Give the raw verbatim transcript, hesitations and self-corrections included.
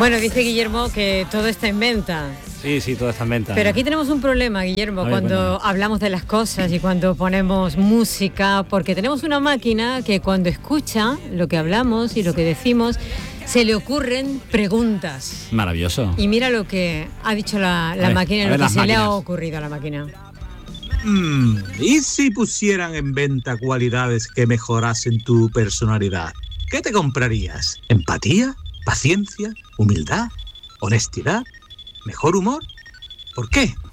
Bueno, dice Guillermo que todo está en venta. Sí, sí, todo está en venta. Pero aquí tenemos un problema, Guillermo, ver, cuando bueno. hablamos de las cosas y cuando ponemos música, porque tenemos una máquina que cuando escucha lo que hablamos y lo que decimos, se le ocurren preguntas. Maravilloso. Y mira lo que ha dicho la, la ver, máquina, lo que se máquinas. le ha ocurrido a la máquina. Mm, ¿Y si pusieran en venta cualidades que mejorasen tu personalidad? ¿Qué te comprarías? ¿Empatía? ¿Paciencia? ¿Humildad? ¿Honestidad? ¿Mejor humor? ¿Por qué?